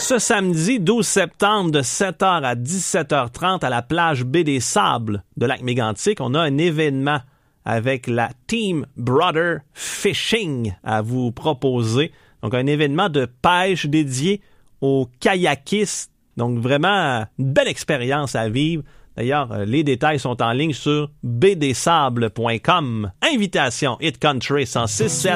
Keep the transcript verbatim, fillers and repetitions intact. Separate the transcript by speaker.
Speaker 1: ce samedi douze septembre de sept heures à dix-sept heures trente à la plage Baie des Sables de Lac-Mégantic, on a un événement avec la Team Brother Fishing à vous proposer. Donc, un événement de pêche dédié aux kayakistes. Donc, vraiment, une belle expérience à vivre. D'ailleurs, les détails sont en ligne sur b d sables point com. Invitation Hit Country cent six sept.